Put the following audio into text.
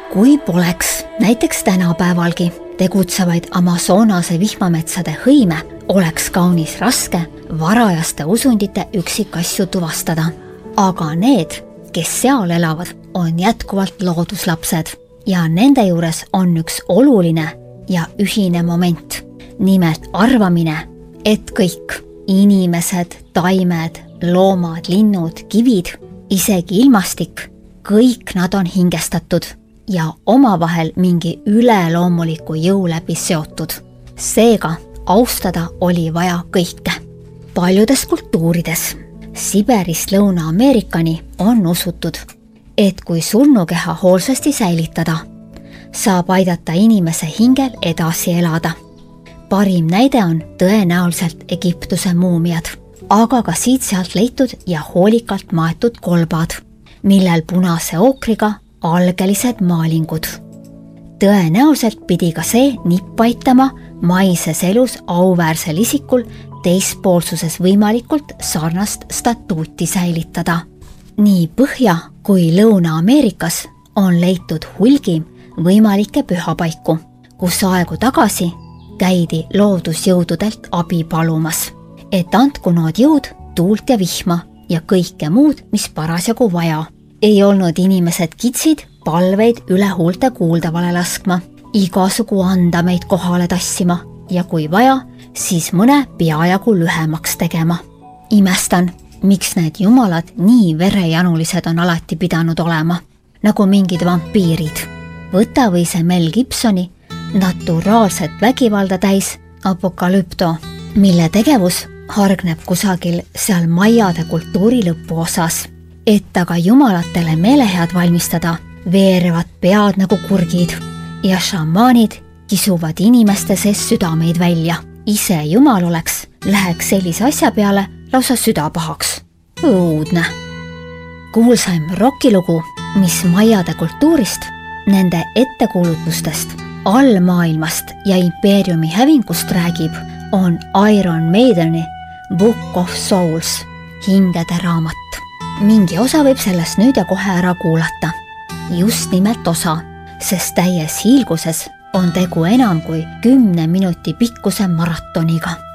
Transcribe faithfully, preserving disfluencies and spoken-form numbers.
kui poleks näiteks tänapäevalgi tegutsevaid Amazonase vihmametsade hõime, oleks kaunis raske varajaste usundite üksikasju tuvastada. Aga need, kes seal elavad, on jätkuvalt looduslapsed ja nende juures on üks oluline ja ühine moment. Nimelt arvamine, et kõik inimesed, taimed, loomad, linnud, kivid, isegi ilmastik, kõik nad on hingestatud ja omavahel mingi üleloomuliku jõu läbi seotud. Seega austada oli vaja kõike. Paljudes kultuurides, Siberist Lõuna-Ameerikani on usutud, et kui surnukeha hoolsasti säilitada, saab aidata inimese hingel edasi elada. Parim näide on tõenäoliselt Egiptuse muumiad, aga ka siit-sealt leitud ja hoolikalt maetud kolbad, millel punase ookriga algelised maalingud. Tõenäoliselt pidi ka see nipp aitama maises elus auväärsel isikul teispoolsuses võimalikult sarnast statuuti säilitada. Nii Põhja- kui Lõuna-Ameerikas on leitud hulgi võimalikke pühapaiku, kus aegu tagasi käidi loodusjõududelt abi palumas, et andku nood jõud tuult ja vihma ja kõike muud, mis parasjagu vaja. Ei olnud inimesed kitsid palveid üle huulte kuuldavale laskma, igasugu andameid kohale tassima ja kui vaja, siis mõne peajagu lühemaks tegema. Imestan, miks need jumalad nii verejanulised on alati pidanud olema, nagu mingid vampiirid. Võta või see Mel Gibsoni naturaalset vägivalda täis Apokalüpto, mille tegevus hargneb kusagil seal maiade kultuuri lõpuosas, et aga jumalatele meelehead valmistada, veerevad pead nagu kurgid ja šamaanid kisuvad inimeste sees südameid välja. Ise jumal oleks, läheks sellise asja peale lausa süda pahaks. Õudne. Kuulsaim rockilugu, mis maiade kultuurist, nende ettekuulutustest, allmaailmast ja impeeriumi hävingust räägib, on Iron Maideni Book of Souls, hingede raamat. Mingi osa võib sellest nüüd ja kohe ära kuulata. Just nimelt osa, sest täies hiilguses on tegu enam kui kümne minuti pikkuse maratoniga.